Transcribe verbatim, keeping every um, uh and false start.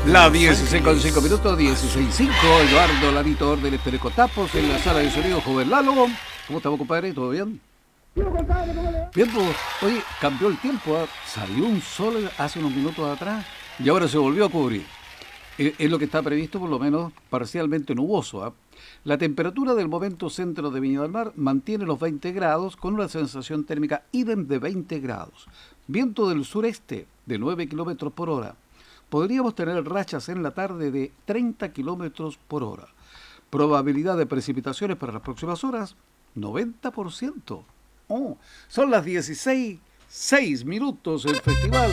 La dieciséis con cinco minutos, dieciséis cinco. Eduardo Larito Órdenes Pereco Tapos en la sala de sonido. Joven Lalo, ¿cómo estamos, compadre? ¿Todo bien? Bien, pues, oye, cambió el tiempo, ¿eh? Salió un sol hace unos minutos atrás y ahora se volvió a cubrir. Es, es lo que está previsto, por lo menos parcialmente nuboso, ¿eh? La temperatura del momento centro de Viña del Mar mantiene los veinte grados con una sensación térmica idem de veinte grados. Viento del sureste de nueve kilómetros por hora. Podríamos tener rachas en la tarde de treinta kilómetros por hora. Probabilidad de precipitaciones para las próximas horas, noventa por ciento. Oh, son las dieciséis, seis minutos. El festival